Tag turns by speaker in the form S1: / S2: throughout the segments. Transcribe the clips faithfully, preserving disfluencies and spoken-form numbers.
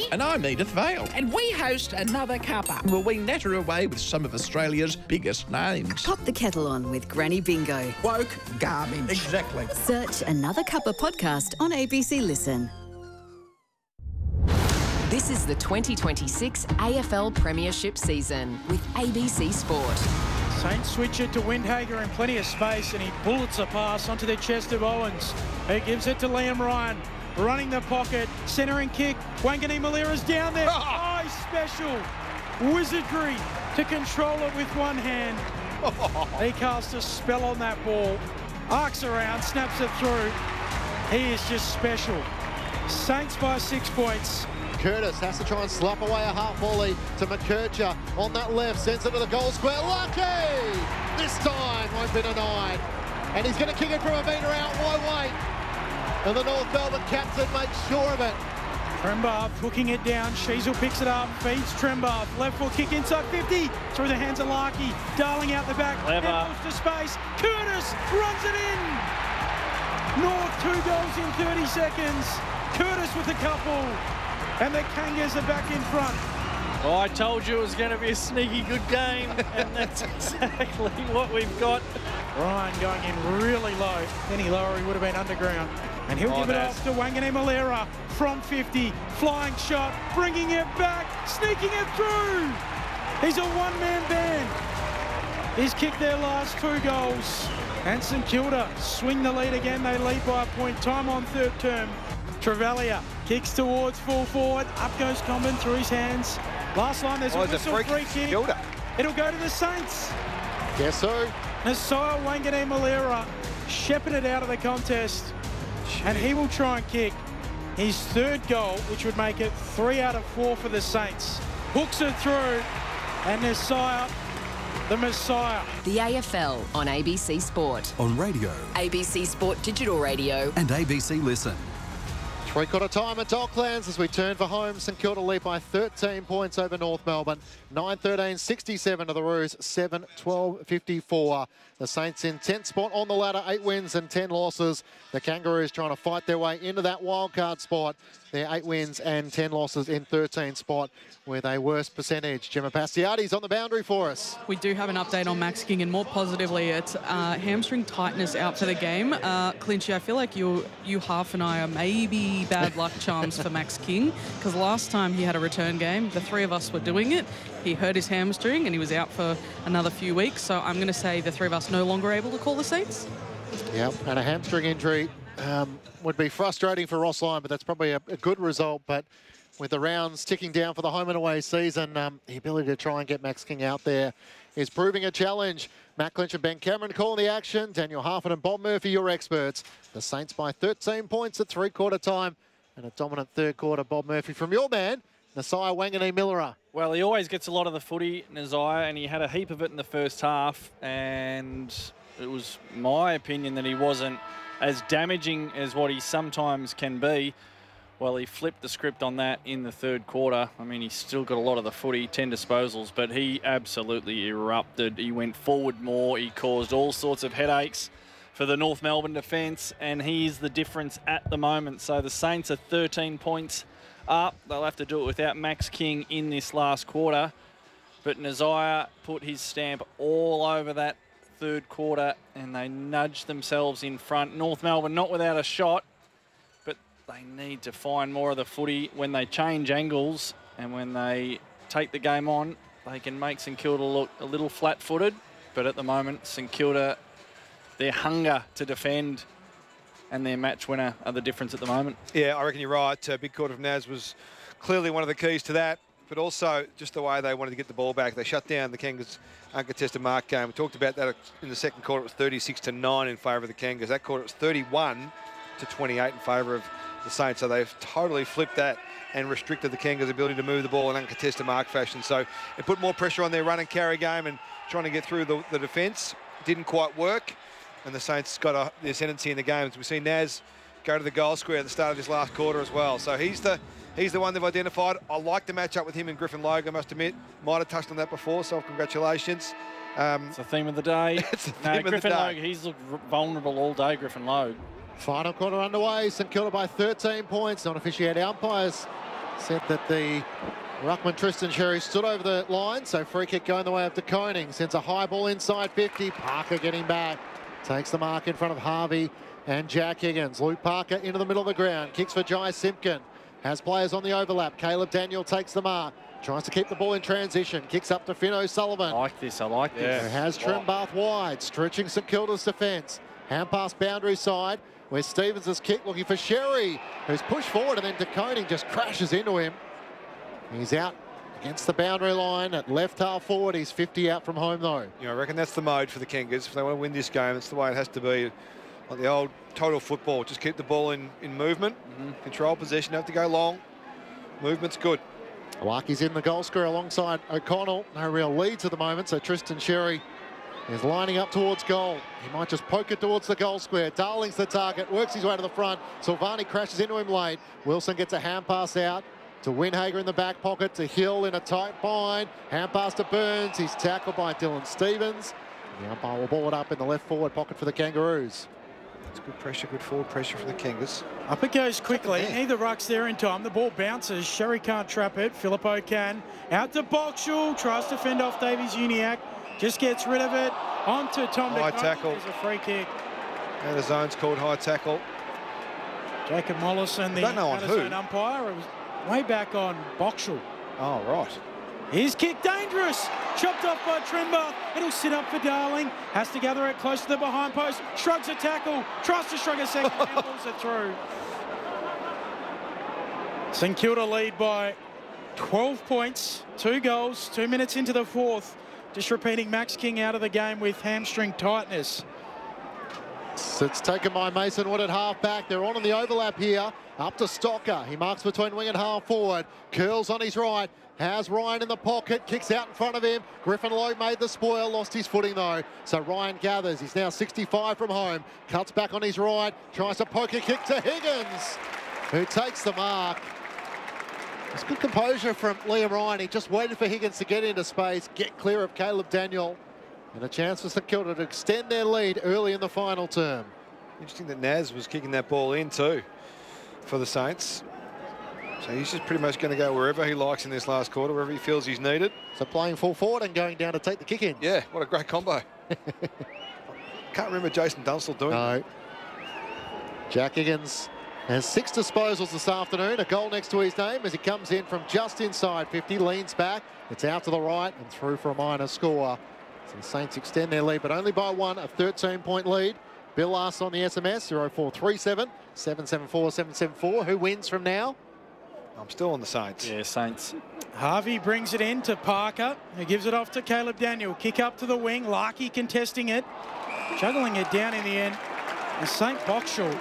S1: Barney.
S2: And I'm Edith Vale.
S1: And we host Another Cuppa.
S2: Well, we natter away with some of Australia's biggest names.
S3: Pop the kettle on with Granny Bingo.
S1: Woke garbage.
S2: Exactly.
S3: Search Another Cuppa podcast on A B C Listen.
S4: This is the twenty twenty-six A F L Premiership season with A B C Sport.
S5: Saints switch it to Windhager in plenty of space, and he bullets a pass onto the chest of Owens. He gives it to Liam Ryan, running the pocket, centering kick. Wangani Malira's down there. Oh, special wizardry to control it with one hand. He casts a spell on that ball, arcs around, snaps it through. He is just special. Saints by six points.
S6: Curtis has to try and slap away a half volley to McKercher on that left, sends it to the goal square. Lucky! This time won't be denied. And he's going to kick it from a metre out. Why wait? And the North Melbourne captain makes sure of it.
S5: Trembath hooking it down. Sheasel picks it up, feeds Trembath. Left foot kick inside fifty. Through the hands of Larkey. Darling out the back.
S7: Clever.
S5: To space. Curtis runs it in. North two goals in thirty seconds. Curtis with a couple. And the Kangas are back in front.
S7: Oh, I told you it was going to be a sneaky good game, and that's exactly what we've got.
S5: Ryan going in really low. Any lower, he would have been underground. And he'll
S7: Oh,
S5: give it
S7: that's-
S5: off to Wangani Malira from fifty. Flying shot, bringing it back, sneaking it through. He's a one-man band. He's kicked their last two goals. And St Kilda swing the lead again. They lead by a point. Time on third term. Trevellia kicks towards full forward. Up goes Comben through his hands. Last line, there's
S8: Oh,
S5: a
S8: there's a
S5: whistle,
S8: free
S5: free kick.
S8: Kilda.
S5: It'll go to the Saints.
S6: Guess who?
S5: Nasiah Wangani Malira shepherded out of the contest. And he will try and kick his third goal, which would make it three out of four for the Saints. Hooks it through. And Nasiah, the Messiah.
S4: The A F L on A B C Sport.
S9: On radio
S4: A B C Sport Digital Radio.
S9: and A B C Listen.
S6: Three-quarter time at Docklands as we turn for home. St Kilda lead by thirteen points over North Melbourne. nine thirteen sixty-seven to the Roos, seven twelve fifty-four. The Saints in tenth spot on the ladder, eight wins and ten losses. The Kangaroos trying to fight their way into that wildcard spot. They're eight wins and ten losses in thirteenth spot with a worse percentage. Gemma Pastiardi's on the boundary for us.
S10: We do have an update on Max King, and more positively, it's uh, hamstring tightness out for the game. Uh, Clinchy, I feel like you, you half and I are maybe bad luck charms for Max King, because last time he had a return game, the three of us were doing it. He hurt his hamstring and he was out for another few weeks. So I'm going to say the three of us no longer able to call the Saints.
S6: Yep, and a hamstring injury um, would be frustrating for Ross Lyon, but that's probably a, a good result. But with the rounds ticking down for the home and away season, um, the ability to try and get Max King out there is proving a challenge. Matt Clinch and Ben Cameron calling the action. Daniel Harford and Bob Murphy, your experts. The Saints by thirteen points at three-quarter time. And a dominant third quarter, Bob Murphy, from your man, Nasiah Wangani Malira.
S7: Well, he always gets a lot of the footy, Nasiah, and he had a heap of it in the first half, and it was my opinion that he wasn't as damaging as what he sometimes can be. Well, he flipped the script on that in the third quarter. I mean, he's still got a lot of the footy, ten disposals, but he absolutely erupted. He went forward more. He caused all sorts of headaches for the North Melbourne defence, and he's the difference at the moment. So the Saints are thirteen points up. They'll have to do it without Max King in this last quarter. But Nasiah put his stamp all over that third quarter, and they nudged themselves in front. North Melbourne not without a shot, but they need to find more of the footy. When they change angles and when they take the game on, they can make St Kilda look a little flat-footed. But at the moment, St Kilda, their hunger to defend and their match winner are the difference at the moment.
S8: Yeah, I reckon you're right. Uh, big quarter of Naz was clearly one of the keys to that, but also just the way they wanted to get the ball back. They shut down the Kangas' uncontested mark game. We talked about that in the second quarter. It was thirty-six to nine in favour of the Kangas. That quarter it was thirty-one to twenty-eight in favour of the Saints. So they've totally flipped that and restricted the Kangas' ability to move the ball in uncontested mark fashion. So it put more pressure on their run and carry game and trying to get through the, the defence. Didn't quite work. And the Saints got a, the ascendancy in the game. We've seen Naz go to the goal square at the start of this last quarter as well. So he's the he's the one they've identified. I like the match up with him and Griffin Logue, I must admit. Might have touched on that before, so congratulations. Um,
S7: it's the theme of the day.
S8: It's the
S7: no,
S8: theme of
S7: Griffin
S8: the day.
S7: Logue, he's looked vulnerable all day, Griffin Logue.
S6: Final quarter underway. St Kilda by thirteen points. Non-officiated umpires said that the Ruckman Tristan Sherry stood over the line, so free kick going the way of De Koning. Sends a high ball inside fifty. Parker getting back. Takes the mark in front of Harvey and Jack Higgins. Luke Parker into the middle of the ground. Kicks for Jai Simpkin. Has players on the overlap. Caleb Daniel takes the mark. Tries to keep the ball in transition. Kicks up to Finn O'Sullivan.
S7: I like this. I like this.
S6: Who has Trimbath wide. Stretching St Kilda's defence. Hand pass boundary side where Stevens has kicked looking for Sherry, who's pushed forward, and then De Koning just crashes into him. He's out against the boundary line at left half forward. He's fifty out from home though.
S8: You know, I reckon that's the mode for the Kangas. If they want to win this game, that's the way it has to be. Like the old total football, just keep the ball in, in movement, mm-hmm. control possession, have to go long. Movement's good.
S6: Larky's in the goal square alongside O'Connell. No real leads at the moment, so Tristan Sherry is lining up towards goal. He might just poke it towards the goal square. Darling's the target, works his way to the front. Silvani crashes into him late. Wilson gets a hand pass out to Windhager in the back pocket, to Hill in a tight bind. Hand pass to Burns. He's tackled by Dylan Stevens. The umpire will ball it up in the left forward pocket for the Kangaroos.
S8: It's good pressure, good forward pressure for the Kangas.
S5: Up it goes quickly. Neither ruck's there in time. The ball bounces. Sherry can't trap it. Filippo can. Out to Boxall. Tries to fend off Davies Uniacke. Just gets rid of it. On to Tom
S8: High
S5: De Koning.
S8: tackle.
S5: There's a free kick.
S8: Out of zone's called high tackle.
S5: Jacob Mollison, the
S8: Don't know on
S5: out of
S8: who.
S5: zone umpire. It was way back on Boxall.
S8: Oh, right.
S5: His kick dangerous. Chopped off by Trimbath. It'll sit up for Darling. Has to gather it close to the behind post. Shrugs a tackle. Tries to shrug a second. And pulls it through. St Kilda lead by twelve points. Two goals. Two minutes into the fourth. Just repeating, Max King out of the game with hamstring tightness.
S6: So it's taken by Mason Wood at half back. They're on in the overlap here. Up to Stocker. He marks between wing and half forward. Curls on his right. Has Ryan in the pocket. Kicks out in front of him. Griffin Lowe made the spoil. Lost his footing though. So Ryan gathers. He's now sixty-five from home. Cuts back on his right. Tries to poke a kick to Higgins, who takes the mark. It's good composure from Liam Ryan. He just waited for Higgins to get into space, get clear of Caleb Daniel. And a chance for St Kilda to extend their lead early in the final term.
S8: Interesting that Naz was kicking that ball in too for the Saints. So he's just pretty much going to go wherever he likes in this last quarter, wherever he feels he's needed.
S6: So playing full forward and going down to take the kick in.
S8: Yeah, what a great combo. Can't remember Jason Dunstall doing
S6: No.
S8: that.
S6: Jack Higgins has six disposals this afternoon. A goal next to his name as he comes in from just inside fifty, leans back. It's out to the right and through for a minor score. So the Saints extend their lead, but only by one, a thirteen point lead. Bill asks on the S M S, zero four three seven, seven seven four, seven seven four. Who wins from now?
S8: I'm still on the Saints.
S7: Yeah, Saints.
S5: Harvey brings it in to Parker, who gives it off to Caleb Daniel. Kick up to the wing. Larky contesting it. Juggling it down in the end. And Saint Boxall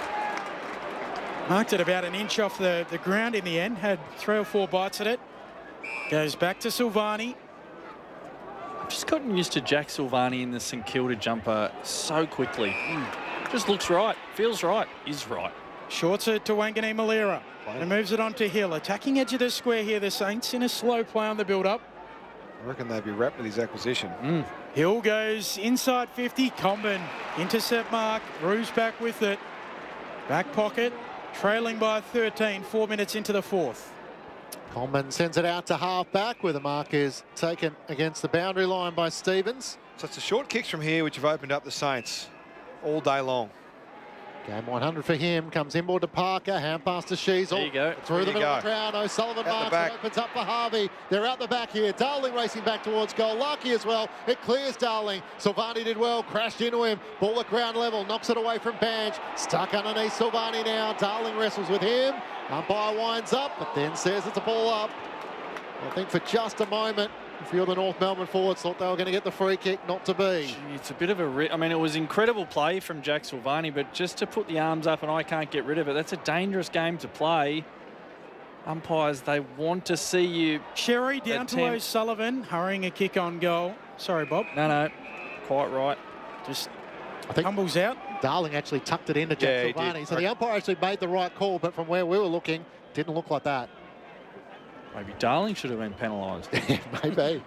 S5: marked it about an inch off the, the ground in the end. Had three or four bites at it. Goes back to Silvani.
S7: I've just gotten used to Jack Silvani in the St Kilda jumper so quickly. Mm. Just looks right, feels right, is right.
S5: Shorts it to Wangani Malira. And moves it on to Hill. Attacking edge of the square here, the Saints in a slow play on the build-up.
S8: I reckon they'd be wrapped with his acquisition.
S7: Mm.
S5: Hill goes inside fifty. Comben intercept mark. Roos back with it. Back pocket. Trailing by thirteen. Four minutes into the fourth.
S6: Coleman sends it out to half back where the mark is taken against the boundary line by Stevens.
S8: So it's the short kicks from here which have opened up the Saints all day long.
S6: Game one hundred for him. Comes inboard to Parker. Hand pass to Sheasel.
S7: There you go.
S6: Through
S8: There
S6: the
S8: you
S6: middle
S8: go.
S6: of the ground. O'Sullivan
S8: At the
S6: marks
S8: back.
S6: and opens up for Harvey. They're out the back here. Darling racing back towards goal. Lucky as well. It clears Darling. Silvani did well. Crashed into him. Ball at ground level. Knocks it away from Banch. Stuck underneath Silvani now. Darling wrestles with him. Umpire winds up, but then says it's a ball up. I think for just a moment, a few of the North Melbourne forwards thought they were going to get the free kick, not to be.
S7: Gee, it's a bit of a... Ri- I mean, it was incredible play from Jack Silvani, but just to put the arms up and I can't get rid of it, that's a dangerous game to play. Umpires, they want to see you...
S5: Sherry down to
S7: Attempt.
S5: O'Sullivan, hurrying a kick on goal. Sorry, Bob.
S7: No, no, quite right.
S5: Just
S6: I think
S5: tumbles out.
S6: Darling actually tucked it into Jack
S8: Yeah, he
S6: Silvani.
S8: did.
S6: So the umpire actually made the right call, but from where we were looking, didn't look like that.
S7: Maybe Darling should have been penalised.
S6: Maybe.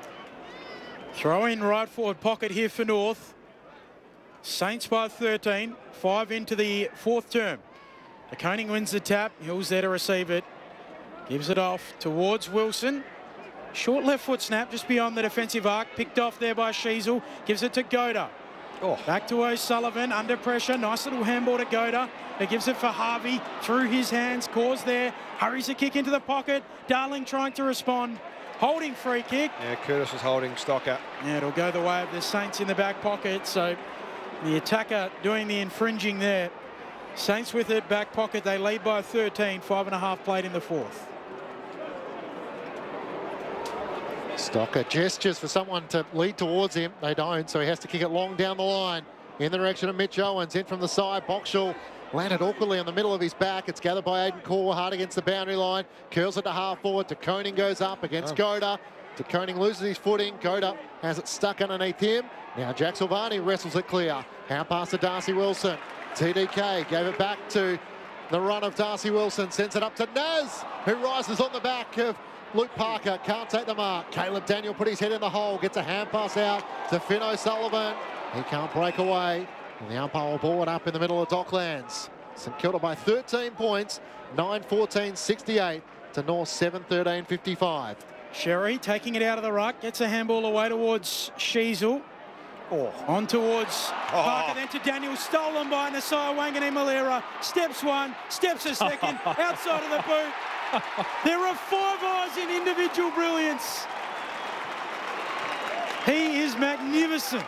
S5: Throw in right forward pocket here for North. Saints by thirteen. Five into the fourth term. De Koning wins the tap. Hill's there to receive it. Gives it off towards Wilson. Short left foot snap just beyond the defensive arc. Picked off there by Sheasel. Gives it to Goda.
S8: Oh.
S5: Back to O'Sullivan, under pressure. Nice little handball to Goda. It gives it for Harvey. Through his hands. Cause there. Hurries a kick into the pocket. Darling trying to respond. Holding free kick.
S8: Yeah, Curtis was holding Stocker.
S5: Yeah, it'll go the way of the Saints in the back pocket. So the attacker doing the infringing there. Saints with it, back pocket. They lead by thirteen. Five and a half played in the fourth.
S6: Stocker gestures for someone to lead towards him. They don't, so he has to kick it long down the line in the direction of Mitch Owens. In from the side, Boxall landed awkwardly on the middle of his back. It's gathered by Aiden Core, hard against the boundary line. Curls it to half forward. De Koning goes up against oh. Goda. De Koning loses his footing. Goda has it stuck underneath him. Now Jack Silvani wrestles it clear. Hand pass to Darcy Wilson. T D K gave it back to the run of Darcy Wilson. Sends it up to Naz, who rises on the back of Luke Parker. Can't take the mark. Caleb Daniel put his head in the hole. Gets a hand pass out to Finn O'Sullivan. He can't break away. And the umpire will ball it up in the middle of Docklands. St Kilda by thirteen points. nine fourteen sixty-eight to North seven thirteen fifty-five.
S5: Sherry taking it out of the ruck. Gets a handball away towards Sheasel. Oh. On towards
S8: oh.
S5: Parker, then to Daniel. Stolen by Nasiah Wanganeen-Malera. Steps one, steps a second, outside of the boot. There are five eyes in individual brilliance. He is magnificent.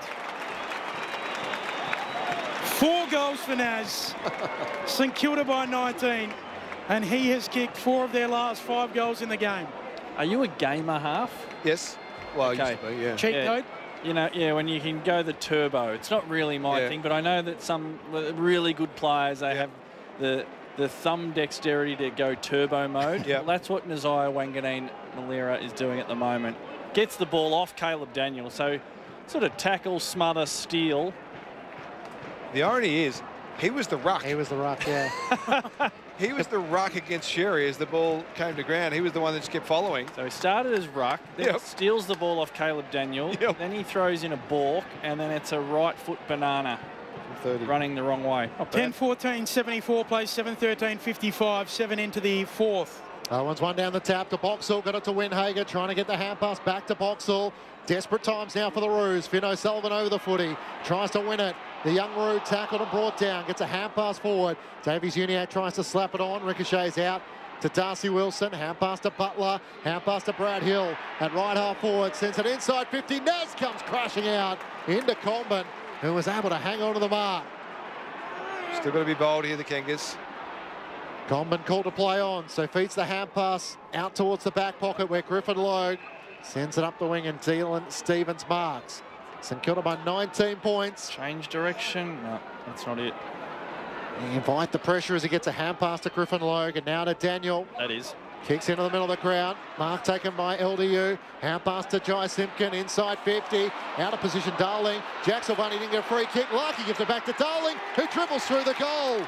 S5: Four goals for Naz. St Kilda by nineteen. And he has kicked four of their last five goals in the game.
S7: Are you a gamer half?
S8: Yes. Well,
S7: okay.
S8: I used to be, yeah.
S5: Cheat
S7: yeah.
S5: code?
S7: You know, yeah, when you can go the turbo. It's not really my
S8: yeah.
S7: thing, but I know that some really good players, they yeah. have the the thumb dexterity to go turbo mode.
S8: Yeah.
S7: Well, that's what Nasiah Wanganeen-Malera is doing at the moment. Gets the ball off Caleb Daniel, so sort of tackle, smother, steal.
S8: The irony is, he was the ruck.
S6: He was the ruck, yeah.
S8: He was the ruck against Sherry as the ball came to ground. He was the one that just kept following.
S7: So he started as ruck, then
S8: yep.
S7: steals the ball off Caleb Daniel,
S8: yep.
S7: then he throws in a balk, and then it's a right foot banana running the wrong way.
S5: ten fourteen seventy-four, plays seven thirteen fifty-five, seven into the fourth.
S6: Owens one down the tap to Boxall, got it to Windhager, trying to get the hand pass back to Boxall. Desperate times now for the Roos. Finn O'Sullivan over the footy, tries to win it. The young Roo tackled and brought down, gets a hand pass forward. Davies Uniacke tries to slap it on, ricochets out to Darcy Wilson. Hand pass to Butler, hand pass to Brad Hill. At right half forward, sends it inside fifty. Naz comes crashing out into Comben, who was able to hang on to the mark.
S8: Still got to be bold here, the Kangas.
S6: Comben called to play on, so feeds the hand pass out towards the back pocket where Griffin Logue sends it up the wing and Dylan Stevens marks. St Kilda by nineteen points.
S7: Change direction. No, that's not it.
S6: They invite the pressure as he gets a hand pass to Griffin Logue, and now to Daniel.
S7: That is.
S6: Kicks into the middle of the ground. Mark taken by L D U. Hand pass to Jai Simpkin inside fifty. Out of position, Darling. Jack Silvani didn't get a free kick. Larky gives it back to Darling, who dribbles through the goal.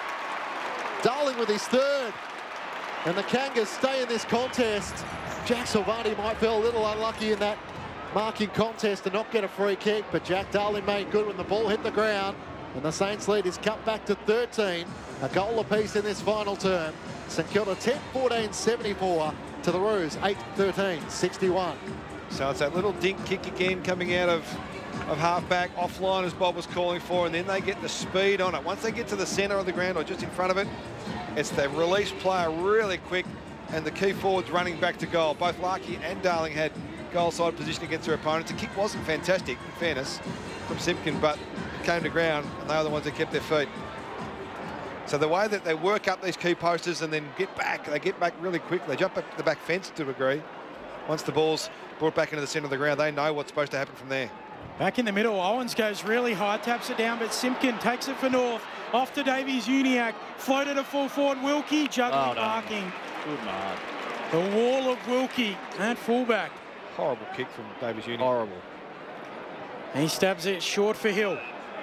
S6: Darling with his third. And the Kangas stay in this contest. Jack Silvani might feel a little unlucky in that marking contest to not get a free kick, but Jack Darling made good when the ball hit the ground. And the Saints lead is cut back to thirteen. A goal apiece in this final term. St Kilda ten fourteen seventy-four to the Roos eight thirteen sixty-one.
S8: So it's that little dink kick again coming out of, of halfback, offline as Bob was calling for, and then they get the speed on it. Once they get to the centre of the ground or just in front of it, it's the release player really quick, and the key forwards running back to goal. Both Larky and Darling had goal side position against their opponents. The kick wasn't fantastic, in fairness, from Simpkin, but it came to ground, and they were the ones that kept their feet. So the way that they work up these key posters and then get back, they get back really quick. They jump up the back fence to a degree. Once the ball's brought back into the centre of the ground, they know what's supposed to happen from there.
S5: Back in the middle, Owens goes really high, taps it down, but Simpkin takes it for North. Off to Davies Uniacke, floated a full forward. Wilkie juggling,
S7: oh,
S5: marking.
S7: Good mark.
S5: The wall of Wilkie at fullback.
S8: Horrible kick from Davies Uniacke.
S7: Horrible.
S5: He stabs it short for Hill.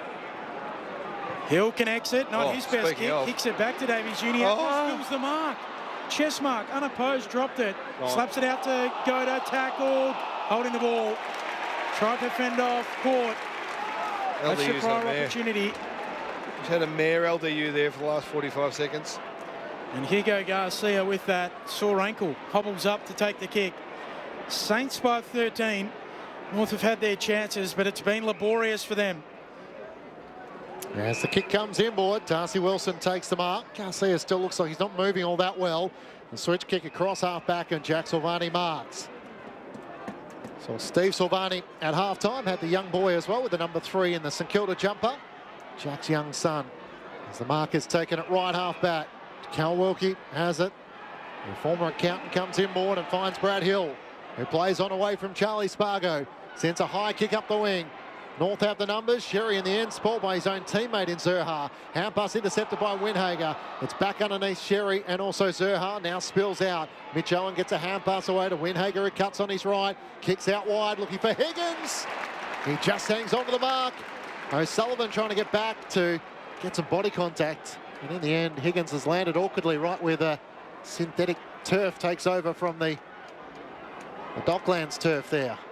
S5: Hill connects it, not
S8: oh,
S5: his best kick.
S8: Of.
S5: Kicks it back to Davies Uniacke.
S8: Oh.
S5: Spills the mark. Chest mark, unopposed, dropped it.
S8: Oh.
S5: Slaps it out to Goda, tackled, holding the ball. Tried to fend off, caught. That's your prior opportunity.
S8: He's had a mare L D U there for the last forty-five seconds.
S5: And Hugo Garcia with that sore ankle hobbles up to take the kick. Saints by thirteen. North have had their chances, but it's been laborious for them.
S6: As the kick comes inboard, Darcy Wilson takes the mark. Garcia still looks like he's not moving all that well. The switch kick across half back, and Jack Silvani marks. So Steve Silvani at halftime had the young boy as well with the number three in the St Kilda jumper, Jack's young son. As the mark is taken at right half back, Cal Wilkie has it. The former accountant comes inboard and finds Brad Hill, who plays on away from Charlie Spargo. Sends a high kick up the wing. North have the numbers. Sherry in the end, spoiled by his own teammate in Zurhar. Hand pass intercepted by Windhager. It's back underneath Sherry and also Zurhar. Now spills out. Mitch Owen gets a hand pass away to Windhager, who cuts on his right. Kicks out wide, looking for Higgins. He just hangs on to the mark. O'Sullivan trying to get back to get some body contact. And in the end, Higgins has landed awkwardly right where the synthetic turf takes over from the, the Docklands turf there.